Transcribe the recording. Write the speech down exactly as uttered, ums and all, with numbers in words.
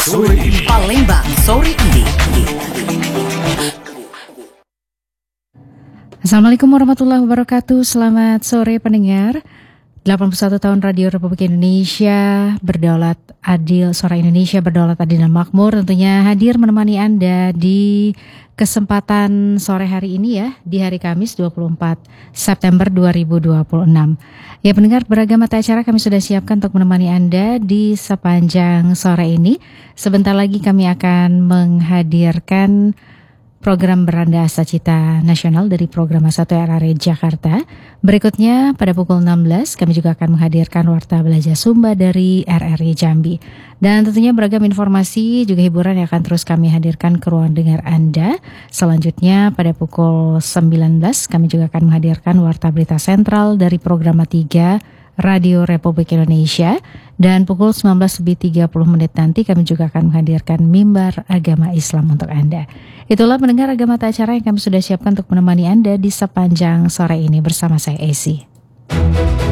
sore ini. Palembang sore ini. Assalamualaikum warahmatullahi wabarakatuh. Selamat sore pendengar. delapan puluh satu tahun Radio Republik Indonesia berdaulat adil, suara Indonesia berdaulat adil dan makmur tentunya hadir menemani Anda di kesempatan sore hari ini ya, di hari Kamis dua puluh empat September dua ribu dua puluh enam. Ya pendengar, beragam mata acara kami sudah siapkan untuk menemani Anda di sepanjang sore ini. Sebentar lagi kami akan menghadirkan program Beranda Asa Cita Nasional dari Program satu R R I Jakarta. Berikutnya pada pukul enam belas kami juga akan menghadirkan Warta Belajar Sumba dari R R I Jambi. Dan tentunya beragam informasi juga hiburan yang akan terus kami hadirkan ke ruang dengar Anda. Selanjutnya pada pukul sembilan belas kami juga akan menghadirkan Warta Berita Sentral dari Program tiga Radio Republik Indonesia. Dan pukul sembilan belas lebih tiga puluh menit nanti kami juga akan menghadirkan Mimbar Agama Islam untuk Anda. Itulah pendengar agama mata acara yang kami sudah siapkan untuk menemani Anda di sepanjang sore ini bersama saya Esi.